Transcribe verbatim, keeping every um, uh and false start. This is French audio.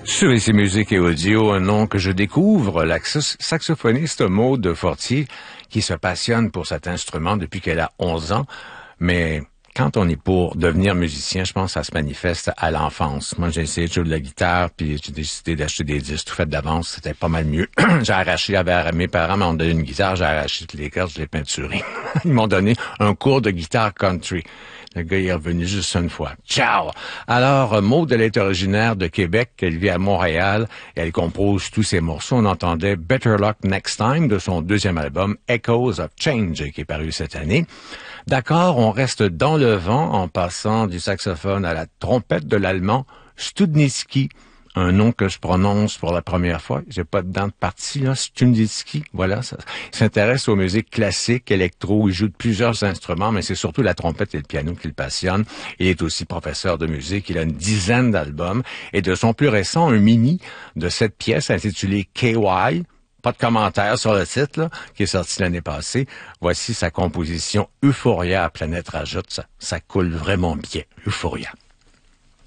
Sur Ici Musique et Audio, un nom que je découvre, la saxophoniste Maude Fortier, qui se passionne pour cet instrument depuis qu'elle a onze ans, mais quand on est pour devenir musicien, je pense que ça se manifeste à l'enfance. Moi, j'ai essayé de jouer de la guitare, puis j'ai décidé d'acheter des disques tout fait d'avance. C'était pas mal mieux. J'ai arraché, avec mes parents m'ont donné une guitare, j'ai arraché toutes les cordes, je l'ai peinturé. Ils m'ont donné un cours de guitare country. Le gars est revenu juste une fois. Ciao! Alors, Maude, elle est originaire de Québec, elle vit à Montréal, et elle compose tous ses morceaux. On entendait Better Luck Next Time de son deuxième album, Echoes of Change, qui est paru cette année. D'accord, on reste dans le vent en passant du saxophone à la trompette de l'allemand Studnicki, un nom que je prononce pour la première fois. J'ai pas de dents de partie, là. Studnicki, voilà. Ça. Il s'intéresse aux musiques classiques, électro. Il joue de plusieurs instruments, mais c'est surtout la trompette et le piano qui le passionnent. Il est aussi professeur de musique. Il a une dizaine d'albums. Et de son plus récent, un mini de cette pièce intitulée K Y. Pas de commentaire sur le titre, là, qui est sorti l'année passée. Voici sa composition Euphoria à Planète Rajoute. Ça, ça coule vraiment bien. Euphoria.